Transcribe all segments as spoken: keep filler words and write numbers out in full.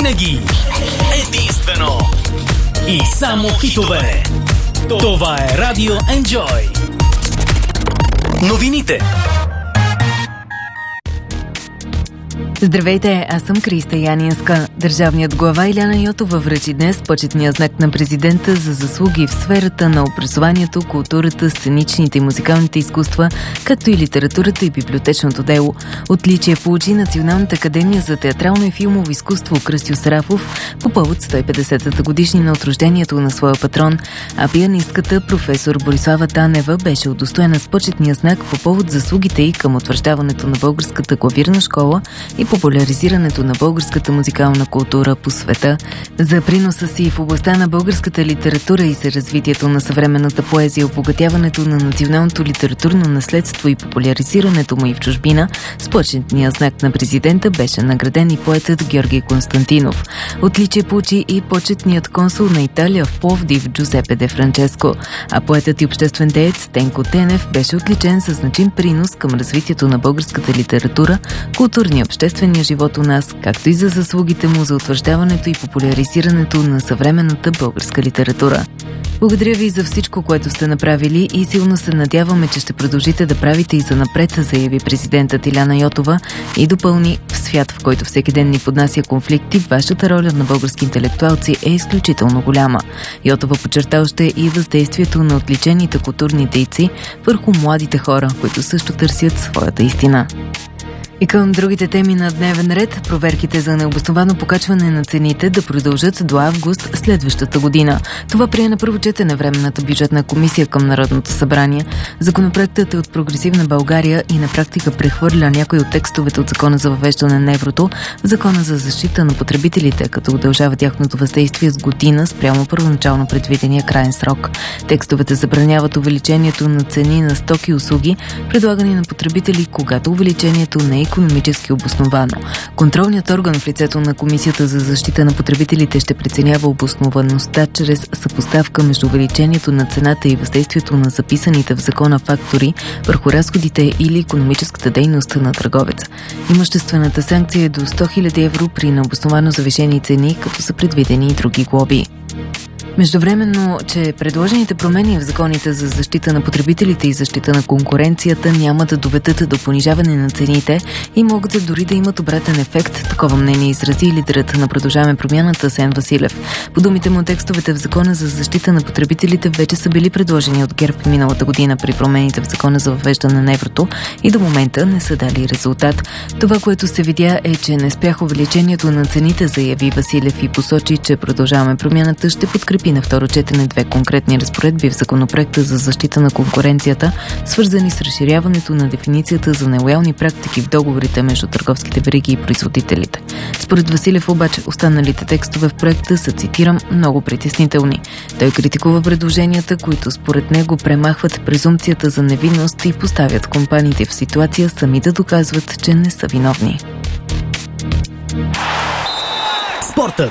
Винаги единствено и само хитове. Това е Радио Enjoy. Новините. Здравейте, аз съм Криста Янинска. Държавният глава Иляна Йотова връчи днес почетния знак на президента за заслуги в сферата на образованието, културата, сценичните и музикалните изкуства, както и литературата и библиотечното дело. Отличие получи Националната академия за театрално и филмово изкуство Кръстю Сарафов по повод сто и петдесетата годишнина от рождението на своя патрон, а пианистката професор Борислава Танева беше удостоена с почетния знак по повод заслугите й към утвърждаването на българската клавирна школа и популяризирането на българската музикална култура по света. За приноса си в областта на българската литература и за развитието на съвременната поезия, обогатяването на националното литературно наследство и популяризирането му и в чужбина, с почетния знак на президента беше награден и поетът Георги Константинов. Отличие получи и почетният консул на Италия в Пловдив Джузепе де Франческо, а поетът и обществен деец Тенко Тенев беше отличен със значим принос към развитието на българската литература, културния обществен живот у нас, както и за заслугите му за утвърждаването и популяризирането на съвременната българска литература. Благодаря ви за всичко, което сте направили и силно се надяваме, че ще продължите да правите и занапред, заяви президентът Иляна Йотова и допълни: в свят, в който всеки ден ни поднася конфликти, вашата роля на български интелектуалци е изключително голяма. Йотова подчерта още и въздействието на отличените културни дейци върху младите хора, които също търсят своята истина. И към другите теми на дневен ред, проверките за необосновано покачване на цените да продължат до август следващата година. Това прие на първо четене Временната бюджетна комисия към Народното събрание. Законопроектът е от Прогресивна България и на практика прехвърля някои от текстовете от Закона за въвеждане на еврото в Закона за защита на потребителите, като удължава тяхното въздействие с година спрямо първоначално предвидения крайен срок. Текстовете забраняват увеличението на цени на стоки и услуги, предлагани на потребители, когато увеличението не е икономически обосновано. Контролният орган в лицето на Комисията за защита на потребителите ще преценява обосноваността чрез съпоставка между увеличението на цената и въздействието на записаните в закона фактори върху разходите или икономическата дейност на търговеца. Имуществената санкция е до сто хиляди евро при необосновано завишени цени, като са предвидени и други глоби. Междувременно, че предложените промени в законите за защита на потребителите и защита на конкуренцията няма да доведат до понижаване на цените и могат дори да имат обратен ефект. Такова мнение изрази лидерът на Продължаваме промяната Асен Василев. По думите му, текстовете в Закона за защита на потребителите вече са били предложени от ГЕРБ миналата година при промените в Закона за въвеждане на еврото и до момента не са дали резултат. Това, което се видя, е, че не спрях увеличението на цените, заяви Василев и посочи, че Продължаваме промяната ще подкрепи и на второ четене две конкретни разпоредби в законопроекта за защита на конкуренцията, свързани с разширяването на дефиницията за нелоялни практики в договорите между търговските вериги и производителите. Според Василев обаче останалите текстове в проекта са, цитирам, много притеснителни. Той критикува предложенията, които според него премахват презумпцията за невинност и поставят компаниите в ситуация сами да доказват, че не са виновни. Спортът.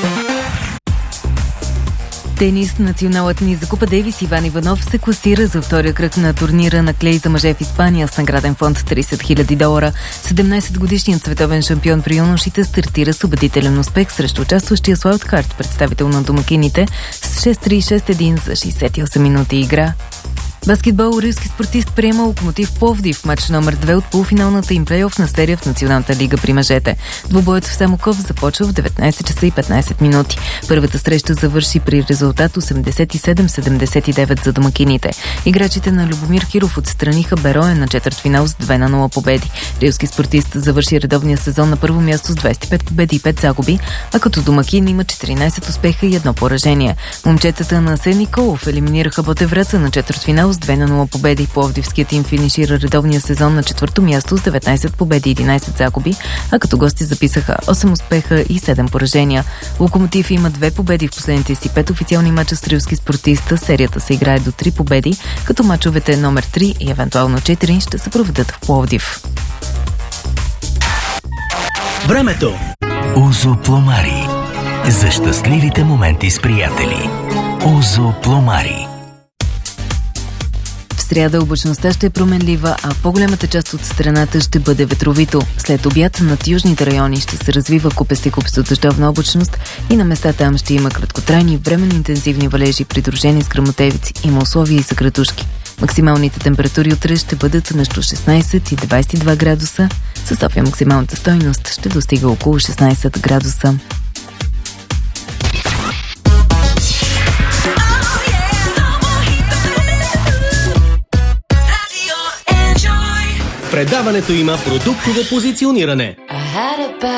Тенис. Националът ни за Купа Дейвис Иван Иванов се класира за втория кръг на турнира на клей за мъже в Испания с награден фонд трийсет хиляди долара. седемнайсетгодишният световен шампион при юношите стартира с убедителен успех срещу участващия Слаут Харт, представител на домакините, с шест три шест един за шейсет и осем минути игра. Баскетбол. Рилски спортист приема Локомотив Пловдив в матч номер две от полуфиналната им плейофна серия в Националната лига при мъжете. Двубоят в Самоков започва в деветнайсет часа и петнайсет минути. Първата среща завърши при резултат осемдесет и седем седемдесет и девет за домакините. Играчите на Любомир Киров отстраниха Берое на четвъртфинал с две на нула победи. Рилски спортист завърши редовния сезон на първо място с двайсет и пет победи и пет загуби, а като домакин има четиринайсет успеха и едно поражение. Момчетата на Асен Николов елиминираха Ботев Враца на четвъртфинал с две на нула победи. Пловдивският им финишира редовния сезон на четвърто място с деветнайсет победи и единайсет загуби, а като гости записаха осем успеха и седем поражения. Локомотив има две победи в последните си пет официални мача с рилски спортиста. Серията се играе до три победи, като мачовете номер три и евентуално четири ще се проведат в Пловдив. Времето. Узо Пломари. За щастливите моменти с приятели. Узо Пломари. сряда облачността ще е променлива, а в по-голямата част от страната ще бъде ветровито. След обяд над южните райони ще се развива купести купесто дъждовна облачност и на места там ще има краткотрайни временно интензивни валежи, придружени с гръмотевици. Има условия и за градушки. Максималните температури утре ще бъдат между шестнайсет и двайсет и два градуса. Със София максималната стойност ще достига около шестнайсет градуса. Предаването има продуктово позициониране.